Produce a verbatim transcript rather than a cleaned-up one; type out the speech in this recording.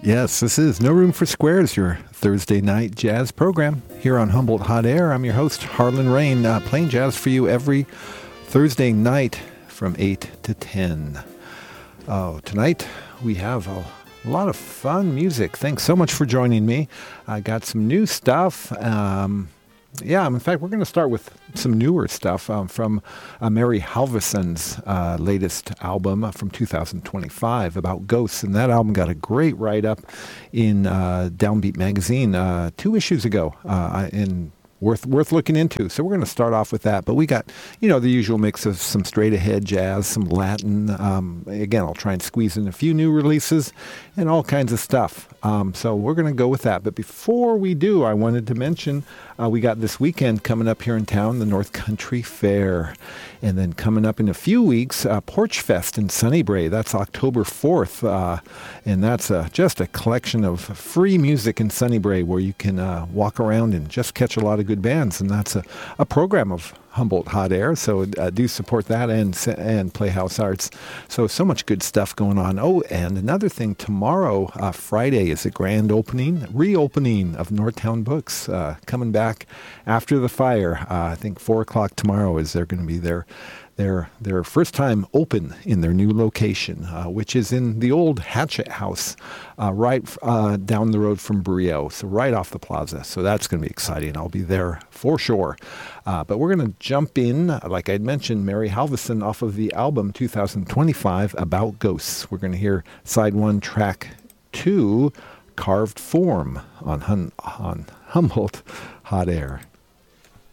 Yes, this is No Room for Squares, your Thursday night jazz program here on Humboldt Hot Air. I'm your host, Harlan Rain, uh, playing jazz for you every Thursday night from eight to ten. Oh, tonight we have a lot of fun music. Thanks so much for joining me. I got some new stuff. Um, yeah, in fact, we're going to start with some newer stuff um, from uh, Mary Halvorson's uh, latest album from two thousand twenty-five about ghosts. And that album got a great write-up in uh, Downbeat magazine uh, two issues ago uh, in Worth worth looking into. So we're going to start off with that. But we got, you know, the usual mix of some straight-ahead jazz, some Latin. Um, again, I'll try and squeeze in a few new releases and all kinds of stuff. Um, so we're going to go with that. But before we do, I wanted to mention uh, we got this weekend coming up here in town, the North Country Fair. And then coming up in a few weeks, uh, Porch Fest in Sunnybray. That's October fourth. Uh, and that's uh, just a collection of free music in Sunnybray where you can uh, walk around and just catch a lot of good bands. And that's a, a program of Humboldt Hot Air, so uh, do support that and and Playhouse Arts. So, so much good stuff going on. Oh, and another thing, tomorrow, uh, Friday, is a grand opening, reopening of Northtown Books, uh, coming back after the fire. Uh, I think four o'clock tomorrow is they're going to be there. Their their first time open in their new location, uh, which is in the old Hatchet House, uh, right uh, down the road from Brio, so right off the plaza. So that's going to be exciting. I'll be there for sure. Uh, but we're going to jump in, like I'd mentioned, Mary Halvorson off of the album two thousand twenty-five, About Ghosts. We're going to hear side one, track two, Carved Form on, Hun- on Humboldt Hot Air.